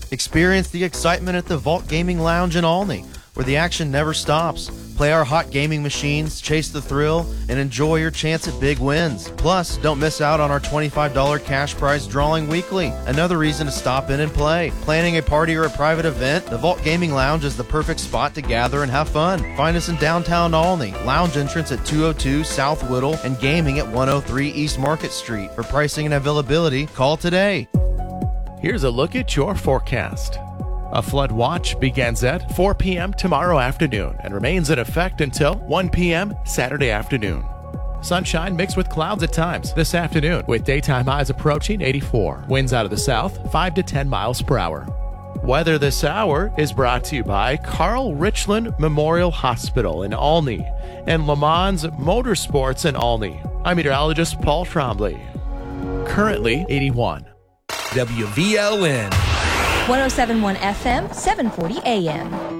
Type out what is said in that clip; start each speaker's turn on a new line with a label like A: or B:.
A: Experience the excitement at the Vault Gaming Lounge in Olney, where the action never stops. Play our hot gaming machines, chase the thrill, and enjoy your chance at big wins. Plus, don't miss out on our $25 cash prize drawing weekly. Another reason to stop in and play. Planning a party or a private event? The Vault Gaming Lounge is the perfect spot to gather and have fun. Find us in downtown Olney. Lounge entrance at 202 South Whittle and gaming at 103 East Market Street. For pricing and availability, call today.
B: Here's a look at your forecast. A flood watch begins at 4 p.m. tomorrow afternoon and remains in effect until 1 p.m. Saturday afternoon. Sunshine mixed with clouds at times this afternoon, with daytime highs approaching 84. Winds out of the south, 5 to 10 miles per hour. Weather this hour is brought to you by Carl Richland Memorial Hospital in Olney and Le Mans Motorsports in Olney. I'm meteorologist Paul Trombley. Currently 81.
C: WVLN
D: 107.1 FM, 740 AM.